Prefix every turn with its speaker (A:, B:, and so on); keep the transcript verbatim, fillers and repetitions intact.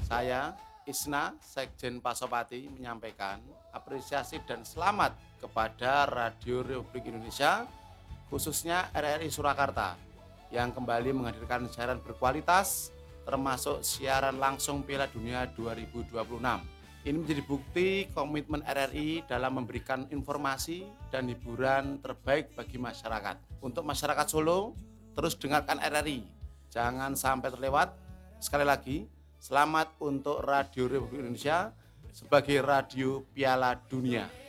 A: Saya, Isna, Sekjen Pasopati menyampaikan apresiasi dan selamat kepada Radio Republik Indonesia, khususnya R R I Surakarta, yang kembali menghadirkan siaran berkualitas, termasuk siaran langsung Piala Dunia dua ribu dua puluh enam. Ini menjadi bukti komitmen R R I dalam memberikan informasi dan hiburan terbaik bagi masyarakat. Untuk masyarakat Solo, terus dengarkan R R I, jangan sampai terlewat. Sekali lagi, selamat untuk Radio Republik Indonesia sebagai radio Piala Dunia.